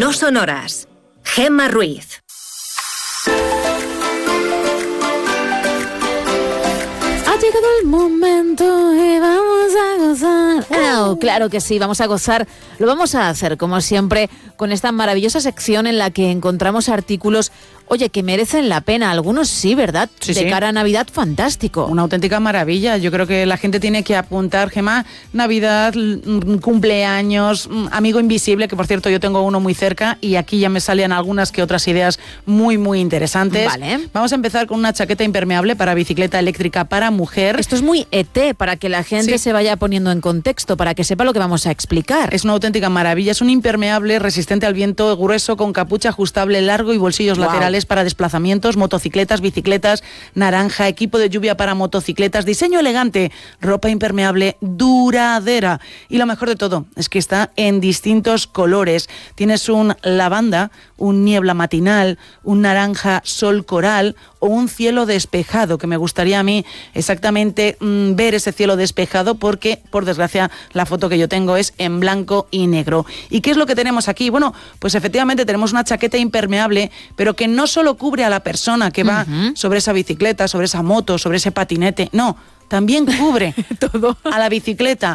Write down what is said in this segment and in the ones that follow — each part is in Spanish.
No sonoras. Gemma Ruiz. Ha llegado el momento y vamos a gozar. Claro que sí, vamos a gozar. Lo vamos a hacer, como siempre, con esta maravillosa sección en la que encontramos artículos, oye, que merecen la pena. Algunos sí, ¿verdad? Sí, de cara a Navidad, fantástico. Una auténtica maravilla. Yo creo que la gente tiene que apuntar, Gemma, Navidad, cumpleaños, amigo invisible, que por cierto yo tengo uno muy cerca y aquí ya me salían algunas que otras ideas muy, muy interesantes. Vale. Vamos a empezar con una chaqueta impermeable para bicicleta eléctrica para mujer. Esto es muy ET, para que la gente se vaya poniendo en contexto, para que sepa lo que vamos a explicar. Es una auténtica maravilla. Es un impermeable resistente al viento, grueso, con capucha ajustable, largo y bolsillos laterales para desplazamientos, motocicletas, bicicletas, naranja, equipo de lluvia para motocicletas, diseño elegante, ropa impermeable duradera. Y lo mejor de todo es que está en distintos colores. Tienes un lavanda, un niebla matinal, un naranja sol coral o un cielo despejado, que me gustaría a mí exactamente ver ese cielo despejado porque, por desgracia, la foto que yo tengo es en blanco y negro. ¿Y qué es lo que tenemos aquí? Bueno, pues efectivamente tenemos una chaqueta impermeable, pero que no solo cubre a la persona que va sobre esa bicicleta, sobre esa moto, sobre ese patinete, no. También cubre todo a la bicicleta,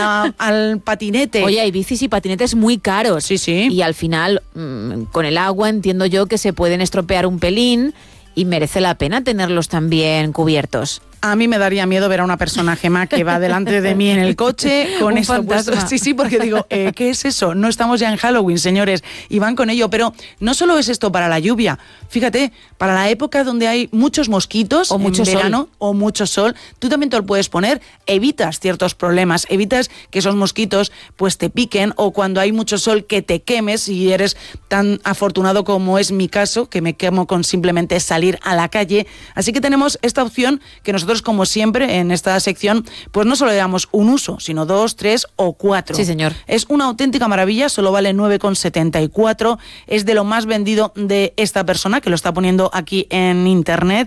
al patinete. Oye, hay bicis y patinetes muy caros. Sí, sí. Y al final, con el agua, entiendo yo que se pueden estropear un pelín y merece la pena tenerlos también cubiertos. A mí me daría miedo ver a una persona, Gemma, que va delante de mí en el coche con eso puesto. Sí, porque digo, ¿qué es eso? No estamos ya en Halloween, señores, y van con ello. Pero no solo es esto para la lluvia. Fíjate, para la época donde hay muchos mosquitos, o mucho verano, o mucho sol, tú también te lo puedes poner. Evitas ciertos problemas, evitas que esos mosquitos pues te piquen, o cuando hay mucho sol que te quemes, y eres tan afortunado como es mi caso, que me quemo con simplemente salir a la calle. Así que tenemos esta opción que nosotros, como siempre, en esta sección, pues no solo le damos un uso, sino 2, 3 o 4. Sí, señor. Es una auténtica maravilla, solo vale 9,74. Es de lo más vendido de esta persona, que lo está poniendo aquí en internet.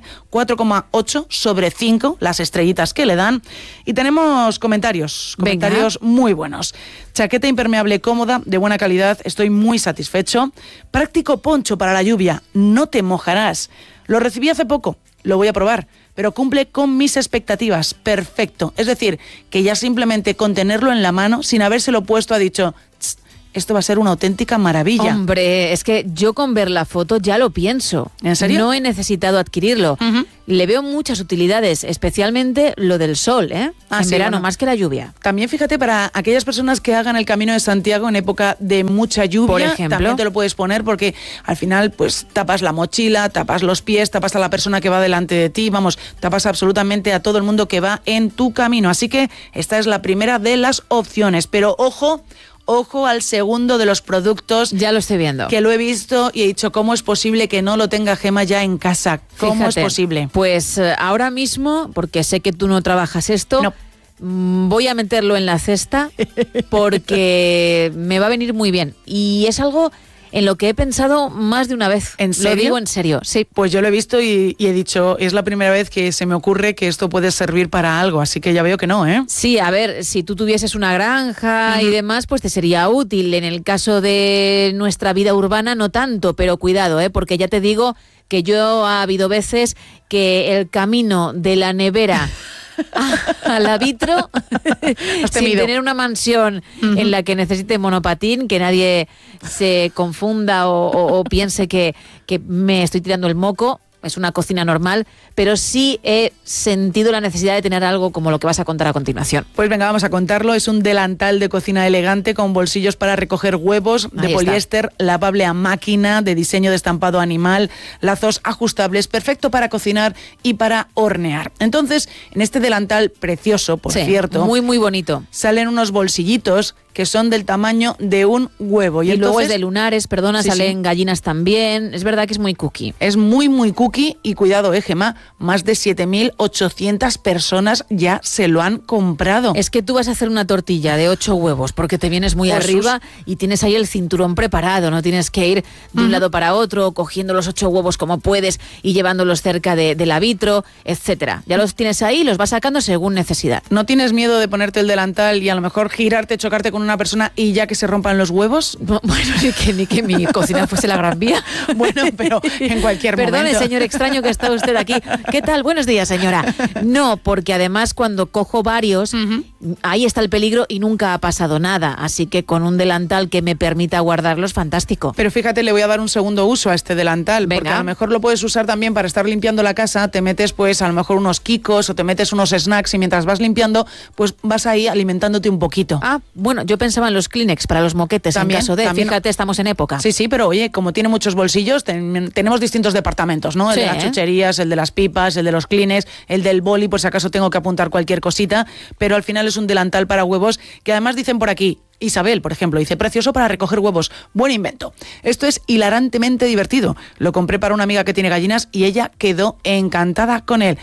4,8 sobre 5, las estrellitas que le dan. Y tenemos comentarios muy buenos. Chaqueta impermeable cómoda, de buena calidad, estoy muy satisfecho. Práctico poncho para la lluvia, no te mojarás. Lo recibí hace poco, lo voy a probar, pero cumple con mis expectativas, perfecto. Es decir, que ya simplemente con tenerlo en la mano, sin habérselo puesto, ha dicho, esto va a ser una auténtica maravilla. Hombre, es que yo con ver la foto ya lo pienso. ¿En serio? No he necesitado adquirirlo. Le veo muchas utilidades, especialmente lo del sol, en verano, más que la lluvia. También fíjate, para aquellas personas que hagan el Camino de Santiago en época de mucha lluvia, por ejemplo, también te lo puedes poner, porque al final pues tapas la mochila, tapas los pies, tapas a la persona que va delante de ti, vamos, tapas absolutamente a todo el mundo que va en tu camino. Así que esta es la primera de las opciones, pero ojo al segundo de los productos. Ya lo estoy viendo. Que lo he visto y he dicho, ¿cómo es posible que no lo tenga Gemma ya en casa? ¿Cómo es posible? Pues ahora mismo, porque sé que tú no trabajas esto, voy a meterlo en la cesta porque me va a venir muy bien. Y es algo en lo que he pensado más de una vez. ¿En serio? Lo digo en serio, sí. Pues yo lo he visto y he dicho, es la primera vez que se me ocurre que esto puede servir para algo, así que ya veo que no, ¿eh? Sí, a ver, si tú tuvieses una granja y demás, pues te sería útil. En el caso de nuestra vida urbana, no tanto, pero cuidado, porque ya te digo que yo ha habido veces que el camino de la nevera a la vitro sin tener una mansión en la que necesite monopatín, que nadie se confunda o piense que me estoy tirando el moco. Es una cocina normal, pero sí he sentido la necesidad de tener algo como lo que vas a contar a continuación. Pues venga, vamos a contarlo. Es un delantal de cocina elegante con bolsillos para recoger huevos, de poliéster, lavable a máquina, de diseño de estampado animal, lazos ajustables, perfecto para cocinar y para hornear. Entonces, en este delantal precioso, por cierto, muy, muy bonito, salen unos bolsillitos que son del tamaño de un huevo. Y luego es de lunares, salen gallinas también. Es verdad que es muy cookie. Es muy, muy cookie y cuidado, Gemma, más de 7.800 personas ya se lo han comprado. Es que tú vas a hacer una tortilla de 8 huevos porque te vienes muy arriba y tienes ahí el cinturón preparado, no tienes que ir de un lado para otro, cogiendo los 8 huevos como puedes y llevándolos cerca de la vitro, etcétera. Ya los tienes ahí y los vas sacando según necesidad. ¿No tienes miedo de ponerte el delantal y a lo mejor girarte, chocarte con una persona y ya que se rompan los huevos? Bueno, ni que mi cocina fuese la Gran Vía. Bueno, pero en cualquier momento. Perdone, señor extraño que está usted aquí. ¿Qué tal? Buenos días, señora. No, porque además cuando cojo varios, ahí está el peligro y nunca ha pasado nada. Así que con un delantal que me permita guardarlos, fantástico. Pero fíjate, le voy a dar un segundo uso a este delantal. Venga. Porque a lo mejor lo puedes usar también para estar limpiando la casa. Te metes pues a lo mejor unos kikos o te metes unos snacks y mientras vas limpiando, pues vas ahí alimentándote un poquito. Ah, bueno, yo pensaba en los Kleenex para los moquetes También, en caso de, también. fíjate, estamos en época. Sí, pero oye, como tiene muchos bolsillos, tenemos distintos departamentos, ¿no? El de las chucherías, el de las pipas, el de los Kleenex, el del boli, por si acaso tengo que apuntar cualquier cosita, pero al final es un delantal para huevos que además dicen por aquí, Isabel, por ejemplo, dice, precioso para recoger huevos. Buen invento. Esto es hilarantemente divertido. Lo compré para una amiga que tiene gallinas y ella quedó encantada con él.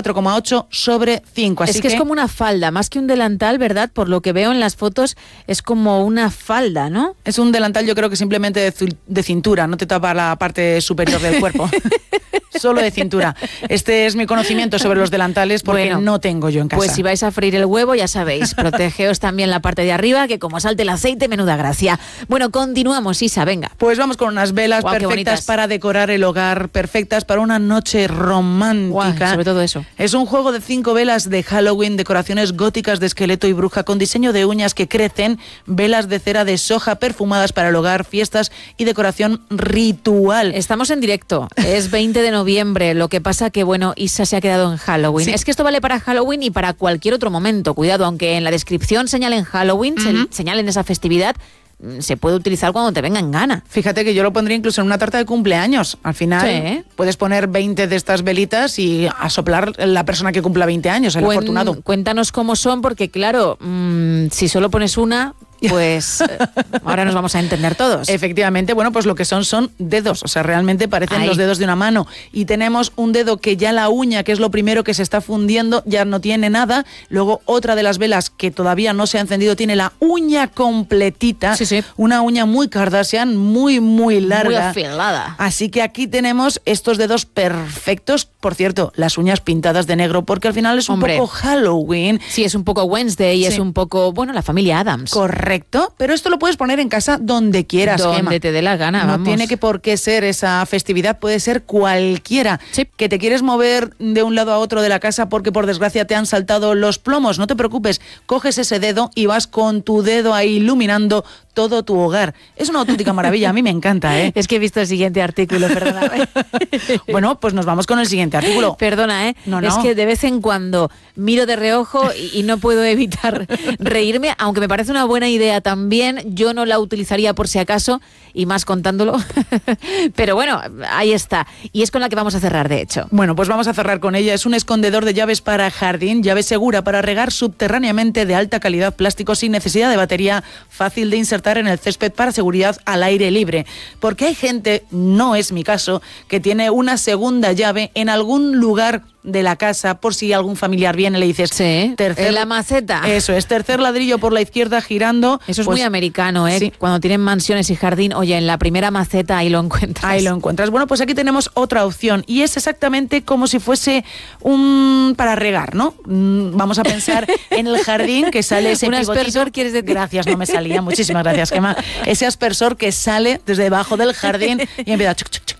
4,8 sobre 5. Así es que es como una falda, más que un delantal, ¿verdad? Por lo que veo en las fotos, es como una falda, ¿no? Es un delantal, yo creo que simplemente de cintura, no te tapa la parte superior del cuerpo. Solo de cintura. Este es mi conocimiento sobre los delantales porque no tengo yo en casa. Pues si vais a freír el huevo, ya sabéis, protegeos también la parte de arriba, que como salte el aceite, menuda gracia. Bueno, continuamos, Isa, venga. Pues vamos con unas velas perfectas para decorar el hogar, perfectas para una noche romántica. Sobre todo eso. Es un juego de 5 velas de Halloween, decoraciones góticas de esqueleto y bruja con diseño de uñas que crecen, velas de cera de soja perfumadas para el hogar, fiestas y decoración ritual. Estamos en directo, es 20 de noviembre, lo que pasa que, bueno, Isa se ha quedado en Halloween. Sí. Es que esto vale para Halloween y para cualquier otro momento, cuidado, aunque en la descripción señalen Halloween, señalen esa festividad, se puede utilizar cuando te venga en gana. Fíjate que yo lo pondría incluso en una tarta de cumpleaños. Al final puedes poner 20 de estas velitas y a soplar la persona que cumpla 20 años, el afortunado. Cuéntanos cómo son, porque claro, si solo pones una, pues ahora nos vamos a entender todos. Efectivamente, bueno, pues lo que son dedos, o sea, realmente parecen los dedos de una mano. Y tenemos un dedo que ya la uña, que es lo primero que se está fundiendo, ya no tiene nada. Luego otra de las velas que todavía no se ha encendido tiene la uña completita. Sí. Una uña muy Kardashian, muy, muy larga. Muy afilada. Así que aquí tenemos estos dedos perfectos. Por cierto, las uñas pintadas de negro, porque al final es un poco Halloween. Sí, es un poco Wednesday y es un poco, bueno, la familia Addams. Correcto, pero esto lo puedes poner en casa donde quieras, donde Gemma. te dé la gana, no tiene que por qué ser esa festividad, puede ser cualquiera. Sí. Que te quieres mover de un lado a otro de la casa porque por desgracia te han saltado los plomos, no te preocupes, coges ese dedo y vas con tu dedo ahí iluminando todo tu hogar. Es una auténtica maravilla, a mí me encanta, ¿eh? Es que he visto el siguiente artículo, perdóname. Bueno, pues nos vamos con el siguiente artículo. Perdona, ¿eh? No. Es que de vez en cuando miro de reojo y no puedo evitar reírme, aunque me parece una buena idea también. Yo no la utilizaría por si acaso, y más contándolo. Pero bueno, ahí está. Y es con la que vamos a cerrar, de hecho. Bueno, pues vamos a cerrar con ella. Es un escondedor de llaves para jardín, llave segura para regar subterráneamente, de alta calidad, plástico sin necesidad de batería, fácil de insertar en el césped para seguridad al aire libre. Porque hay gente, no es mi caso, que tiene una segunda llave en algún lugar de la casa, por si algún familiar viene y le dices, en la maceta. Eso es, tercer ladrillo por la izquierda girando. Eso es muy americano, ¿eh? Sí. Cuando tienen mansiones y jardín, oye, en la primera maceta ahí lo encuentras. Ahí lo encuentras. Bueno, pues aquí tenemos otra opción y es exactamente como si fuese un para regar, ¿no? Vamos a pensar en el jardín que sale ese un aspersor, ¿quieres decir? Gracias, no me salía. Muchísimas gracias, Gemma. Ese aspersor que sale desde debajo del jardín y empieza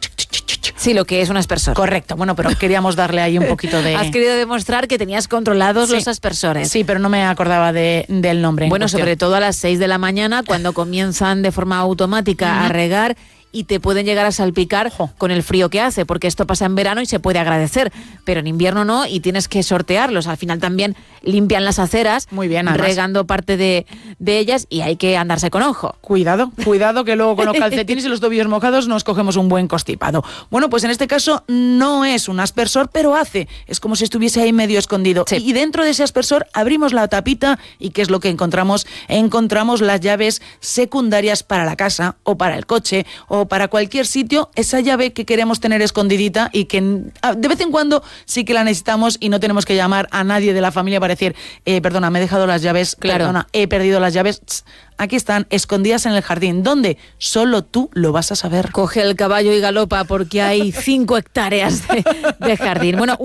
Sí, lo que es un aspersor. Correcto, bueno, pero queríamos darle ahí un poquito de... Has querido demostrar que tenías controlados los aspersores. Sí, pero no me acordaba del nombre. Bueno, sobre todo a las 6 de la mañana, cuando comienzan de forma automática a regar y te pueden llegar a salpicar con el frío que hace, porque esto pasa en verano y se puede agradecer, pero en invierno no, y tienes que sortearlos. Al final también limpian las aceras, muy bien, además, regando parte de ellas, y hay que andarse con ojo. Cuidado, que luego con los calcetines y los tobillos mojados nos cogemos un buen constipado. Bueno, pues en este caso no es un aspersor, pero es como si estuviese ahí medio escondido. Sí. Y dentro de ese aspersor abrimos la tapita y ¿qué es lo que encontramos? Encontramos las llaves secundarias para la casa o para el coche o para cualquier sitio, esa llave que queremos tener escondidita y que de vez en cuando sí que la necesitamos y no tenemos que llamar a nadie de la familia para decir, perdona, me he dejado las llaves, perdona, he perdido las llaves. aquí están, escondidas en el jardín, donde solo tú lo vas a saber. Coge el caballo y galopa porque hay 5 hectáreas de jardín. Bueno,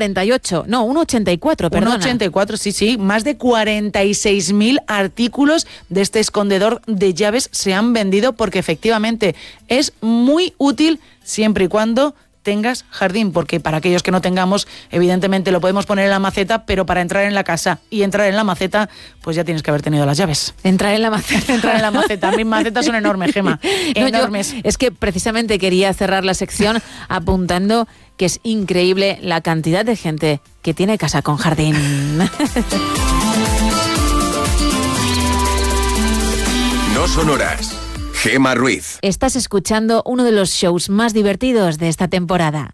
1,84, perdona. 1,84, sí, más de 46.000 artículos de este escondedor de llaves se han vendido porque efectivamente es muy útil siempre y cuando tengas jardín, porque para aquellos que no tengamos, evidentemente lo podemos poner en la maceta, pero para entrar en la casa y entrar en la maceta, pues ya tienes que haber tenido las llaves. Entrar en la maceta. Mis macetas son enormes, Gema. Enormes. Es que precisamente quería cerrar la sección apuntando que es increíble la cantidad de gente que tiene casa con jardín. No sonoras. Gema Ruiz. Estás escuchando uno de los shows más divertidos de esta temporada.